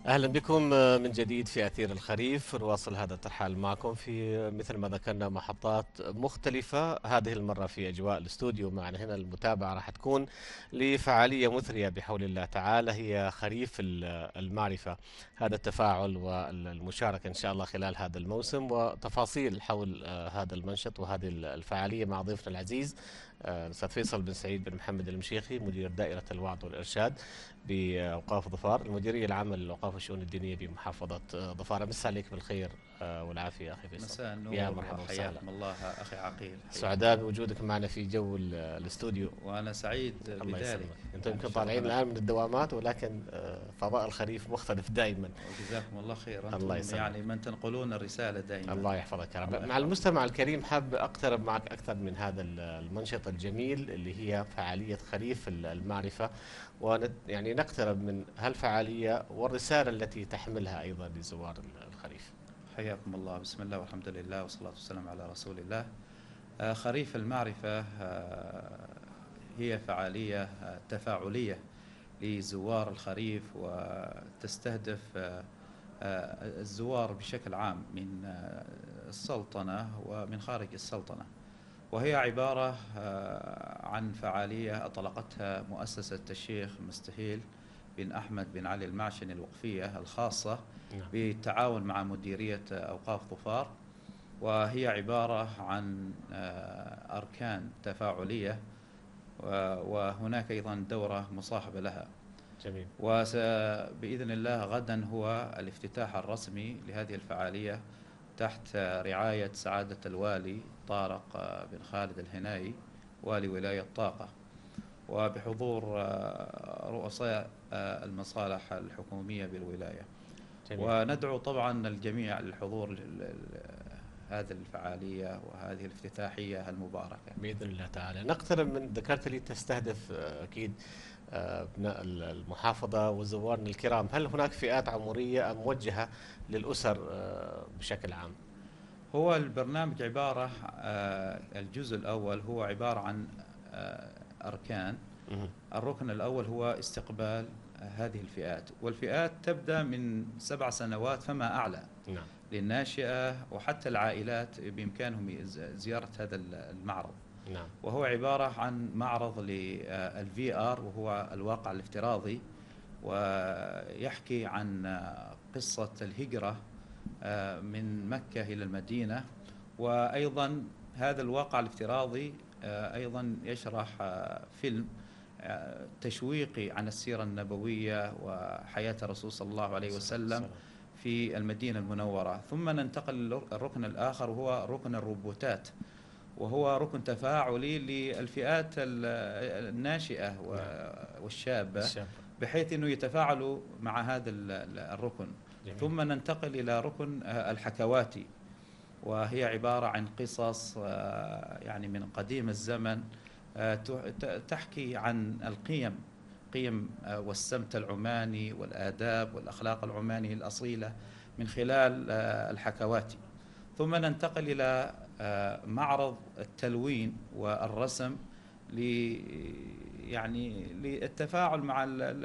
أهلا بكم من جديد في أثير الخريف. نواصل هذا الترحال معكم في مثل ما ذكرنا محطات مختلفة. هذه المرة في أجواء الاستوديو معنا هنا المتابعة راح تكون لفعالية مثرية بحول الله تعالى، هي خريف المعرفة. هذا التفاعل والمشاركة إن شاء الله خلال هذا الموسم، وتفاصيل حول هذا المنشط وهذه الفعالية مع ضيفنا العزيز الأستاذ فيصل بن سعيد بن محمد المشيخي، مدير دائرة الوعظ والإرشاد بأوقاف ظفار، المديرية العامة للأوقاف والشؤون الدينية بمحافظة ظفار. مسا عليك بالخير والعافية أخي فيصل. مساء يا النور مرحبا وسهلا. وحياكم الله أخي عقيل، حياك سعداء الله. بوجودك معنا في جو الاستوديو. وأنا سعيد الله بذلك، يسلمك. أنتم يعني يمكن طالعين شرفنا. الآن من الدوامات، ولكن فضاء الخريف مختلف دائما. وجزاكم الله خير، الله أنتم يسلمك. يعني من تنقلون الرسالة دائما. الله يحفظك يا رب. الله مع يحفظك. المستمع الكريم حاب أقترب معك أكثر من هذا المنشط الجميل اللي هي فعالية خريف المعرفة، يعني نقترب من هالفعالية والرسالة التي تحملها أيضا لزوار الخريف. حياكم الله، بسم الله والحمد لله والصلاة والسلام على رسول الله. خريف المعرفة هي فعالية تفاعلية لزوار الخريف، وتستهدف الزوار بشكل عام من السلطنة ومن خارج السلطنة. وهي عبارة عن فعالية أطلقتها مؤسسة الشيخ مستهيل بن أحمد بن علي المعشني الوقفية الخاصة نعم. بالتعاون مع مديرية أوقاف ظفار. وهي عبارة عن أركان تفاعلية، وهناك أيضا دورة مصاحبة لها. جميل. وبإذن الله غدا هو الافتتاح الرسمي لهذه الفعالية تحت رعاية سعادة الوالي طارق بن خالد الهنائي والي ولاية طاقة، وبحضور رؤساء المصالح الحكومية بالولاية. جميل. وندعو طبعا الجميع للحضور هذه الفعالية وهذه الافتتاحية المباركة بإذن الله تعالى. نقترب من، ذكرت لي تستهدف أكيد أبناء المحافظة وزوارنا الكرام. هل هناك فئات عمرية موجهة للأسر بشكل عام؟ هو البرنامج عبارة الجزء الأول هو عبارة عن أركان. مهم. الركن الأول هو استقبال هذه الفئات، والفئات تبدأ من 7 سنوات فما أعلى نعم. للناشئة، وحتى العائلات بإمكانهم زيارة هذا المعرض. نعم. وهو عبارة عن معرض للفي آر، وهو الواقع الافتراضي، ويحكي عن قصة الهجرة من مكة إلى المدينة. وأيضا هذا الواقع الافتراضي أيضا يشرح فيلم تشويقي عن السيرة النبوية وحياة الرسول صلى الله عليه وسلم في المدينة المنورة. ثم ننتقل للركن الآخر وهو ركن الروبوتات، وهو ركن تفاعلي للفئات الناشئة والشابة، بحيث أنه يتفاعلوا مع هذا الركن. جميل. ثم ننتقل إلى ركن الحكواتي، وهي عبارة عن قصص يعني من قديم الزمن، تحكي عن القيم، قيم والسمت العماني والآداب والأخلاق العماني الأصيلة من خلال الحكواتي. ثم ننتقل إلى معرض التلوين والرسم يعني للتفاعل مع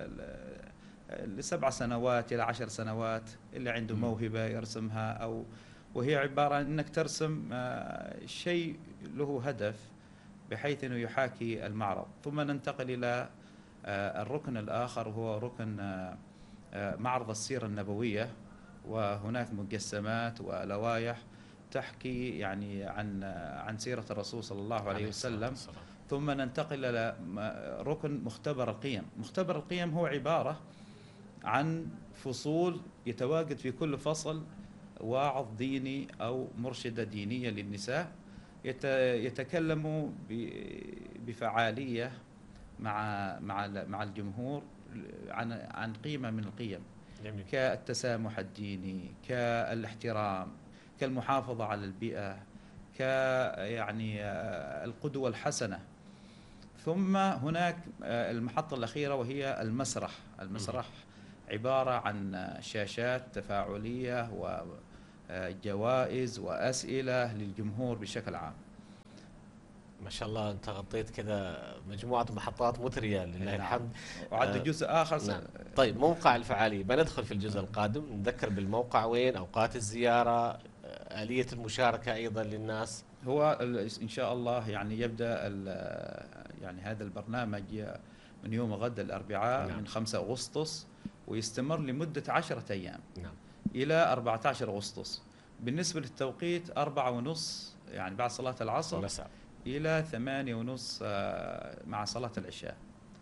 ل7 سنوات إلى 10 سنوات اللي عنده موهبة يرسمها، وهي عبارة عن أنك ترسم شيء له هدف بحيث أنه يحاكي المعرض. ثم ننتقل إلى الركن الآخر وهو ركن معرض السيرة النبوية، وهناك مجسمات ولوائح تحكي يعني عن سيرة الرسول صلى الله عليه وسلم. ثم ننتقل إلى ركن مختبر القيم. مختبر القيم هو عبارة عن فصول يتواجد في كل فصل واعظ ديني أو مرشدة دينية للنساء يتكلموا بفعالية مع الجمهور عن قيمة من القيم. جميل. كالتسامح الديني، كالاحترام، كالمحافظة على البيئة، يعني القدوة الحسنة. ثم هناك المحطة الأخيرة وهي المسرح عبارة عن شاشات تفاعلية وجوائز وأسئلة للجمهور بشكل عام. ما شاء الله أنت غطيت كذا مجموعة محطات مثرية لله نعم. الحمد. وعد جزء آخر نعم. طيب موقع الفعالية بندخل في الجزء القادم، نذكر بالموقع وين، أوقات الزيارة، آلية المشاركة أيضا للناس. هو إن شاء الله يعني يبدأ يعني هذا البرنامج من يوم غد الأربعاء نعم. من 5 أغسطس، ويستمر لمدة 10 أيام نعم. إلى 14 أغسطس. بالنسبة للتوقيت 4:30 يعني بعد صلاة العصر المساء إلى 8:30 مع صلاة العشاء.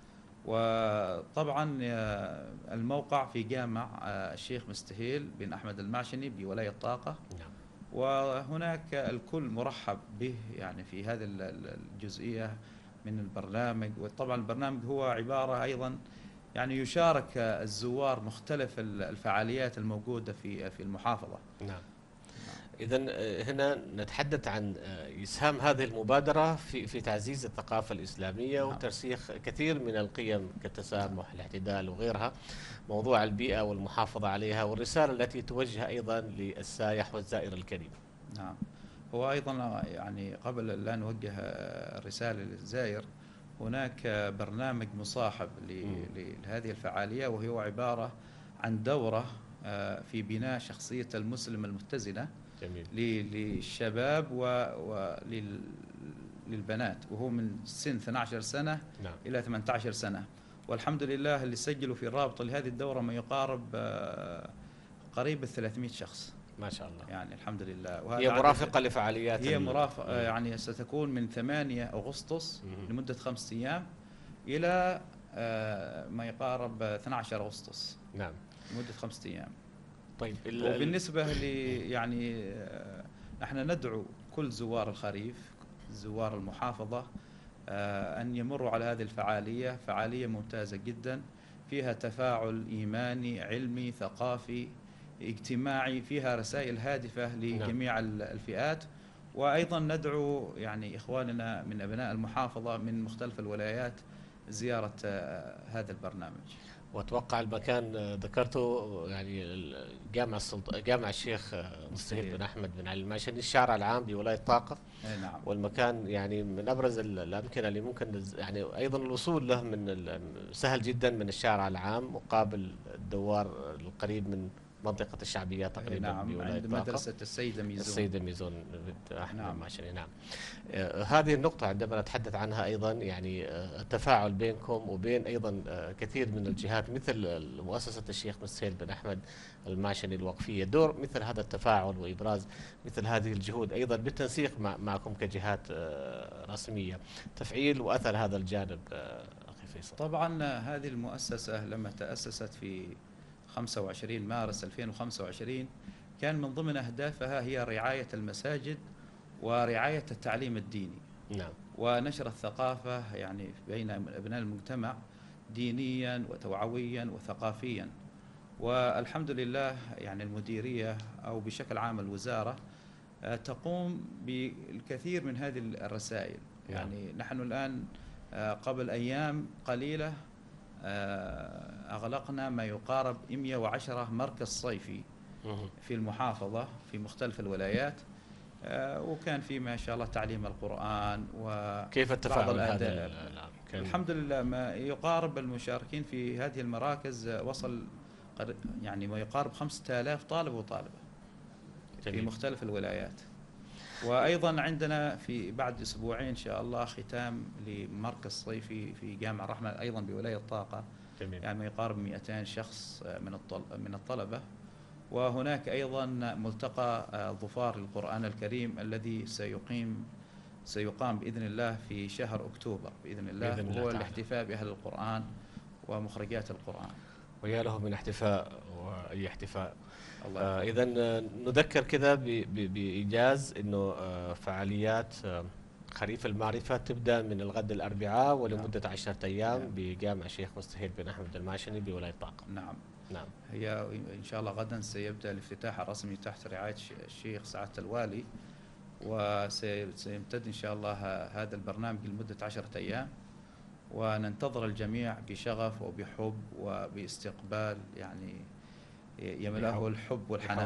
وطبعا الموقع في جامع الشيخ مستهيل بن أحمد المعشني بولاية طاقة. نعم. وهناك الكل مرحب به يعني في هذه الجزئية من البرنامج. وطبعا البرنامج هو عبارة أيضا يعني يشارك الزوار مختلف الفعاليات الموجودة في المحافظة. نعم. إذا هنا نتحدث عن إسهام هذه المبادرة في تعزيز الثقافة الإسلامية نعم. وترسيخ كثير من القيم كالتسامح، الاعتدال وغيرها، موضوع البيئة والمحافظة عليها، والرسالة التي توجه أيضا للسائح والزائر الكريم. نعم. هو أيضا يعني قبل لا نوجه الرسالة للزائر، هناك برنامج مصاحب لهذه الفعالية، وهو عبارة عن دورة في بناء شخصية المسلم المتزنة. جميل. للشباب وللبنات، وهو من سن 12 سنة نعم. إلى 18 سنة. والحمد لله اللي سجلوا في الرابطة لهذه الدورة ما يقارب قريب 300 شخص ما شاء الله. يعني الحمد لله. هي مرافقة لفعاليات هي مرافقة يعني ستكون من 8 أغسطس لمدة 5 أيام إلى ما يقارب 12 أغسطس. نعم. لمدة 5 أيام. طيب وبالنسبة يعني نحن ندعو كل زوار الخريف، زوار المحافظة، أن يمروا على هذه الفعالية. فعالية ممتازة جدا، فيها تفاعل إيماني علمي ثقافي اجتماعي، فيها رسائل هادفة لجميع الفئات. وأيضا ندعو يعني إخواننا من أبناء المحافظة من مختلف الولايات زيارة هذا البرنامج. واتوقع المكان ذكرته يعني جامع الشيخ مستهيل بن احمد بن علي الماشني، الشارع العام بولايه طاقه. نعم. والمكان يعني من ابرز الامكنه اللي ممكن يعني ايضا الوصول له سهل جدا من الشارع العام مقابل الدوار القريب من منطقة الشعبية تقريبا. نعم. بولاية عند طاقة. مدرسة السيدة ميزون بنت أحمد نعم. الماشني. نعم. هذه النقطة عندما نتحدث عنها أيضا يعني التفاعل بينكم وبين أيضا كثير من الجهات مثل مؤسسة الشيخ مستهيل بن أحمد الماشني الوقفية، دور مثل هذا التفاعل وإبراز مثل هذه الجهود أيضا بالتنسيق معكم كجهات رسمية، تفعيل وأثر هذا الجانب أخي فيصل. طبعا هذه المؤسسة لما تأسست في 25 مارس 2025 كان من ضمن أهدافها هي رعاية المساجد ورعاية التعليم الديني. نعم. ونشر الثقافة يعني بين أبناء المجتمع دينيا وتوعويا وثقافيا. والحمد لله يعني المديرية أو بشكل عام الوزارة تقوم بالكثير من هذه الرسائل. يعني نحن الآن قبل أيام قليلة أغلقنا ما يقارب 110 مركز صيفي في المحافظة في مختلف الولايات. وكان في ما شاء الله تعليم القرآن كيف التفاعل هذا الحمد لله ما يقارب المشاركين في هذه المراكز وصل يعني ما يقارب 5000 طالب وطالبة في مختلف الولايات. وأيضا عندنا في بعد أسبوعين إن شاء الله ختام لمركز صيفي في جامع الرحمة أيضا بولاية طاقة. جميل. يعني ما يقارب 200 شخص من الطلبة. وهناك أيضا ملتقى ظفار للقرآن الكريم الذي سيقام بإذن الله في شهر أكتوبر بإذن الله، وهو الاحتفاء بأهل القرآن ومخرجات القرآن. ويا له من احتفاء وأي احتفاء. إذا نذكر كذا بإيجاز أنه فعاليات خريف المعرفة تبدأ من الغد الأربعاء ولمدة 10 أيام بجامع الشيخ مستهيل بن أحمد الماشني بولاية طاقة. نعم. نعم. هي إن شاء الله غدا سيبدأ الافتتاح الرسمي تحت رعاية الشيخ سعادة الوالي، وسيمتد إن شاء الله هذا البرنامج لمدة 10 أيام. وننتظر الجميع بشغف وبحب وباستقبال يعني يملأه الحب والحنان.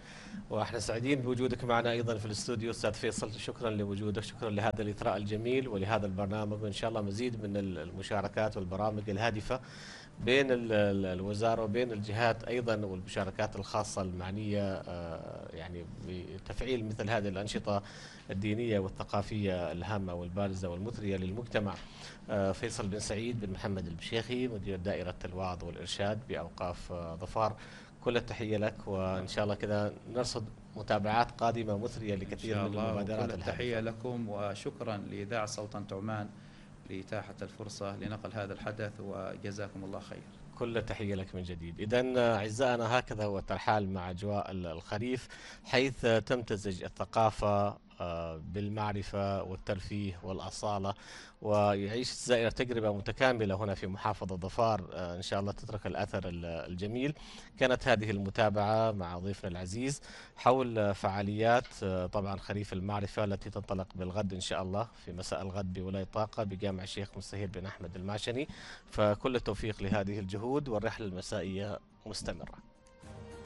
واحنا سعيدين بوجودك معنا ايضا في الاستوديو استاذ فيصل. شكرا لوجودك، شكرا لهذا الاثراء الجميل ولهذا البرنامج، وان شاء الله مزيد من المشاركات والبرامج الهادفه بين الوزاره وبين الجهات ايضا، والمشاركات الخاصه المعنيه يعني بتفعيل مثل هذه الانشطه الدينيه والثقافيه الهامه والبارزه والمثريه للمجتمع. فيصل بن سعيد بن محمد البشيخي، مدير دائره الوعظ والارشاد باوقاف ظفار، كل التحيه لك، وان شاء الله كذا نرصد متابعات قادمه مثريه لكثير من المبادرات. كل التحيه لكم، وشكرا لاذاعه صوت عمان لإتاحة الفرصة لنقل هذا الحدث، وجزاكم الله خير. كل تحية لك من جديد. إذن أعزائنا، هكذا هو الترحال مع أجواء الخريف، حيث تمتزج الثقافة بالمعرفة والترفيه والأصالة، ويعيش الزائر تجربة متكاملة هنا في محافظة ظفار إن شاء الله تترك الأثر الجميل. كانت هذه المتابعة مع ضيفنا العزيز حول فعاليات طبعا خريف المعرفة التي تنطلق بالغد إن شاء الله في مساء الغد بولاية طاقة بجامع الشيخ مستهير بن أحمد الماشني. فكل التوفيق لهذه الجهود، والرحلة المسائية مستمرة.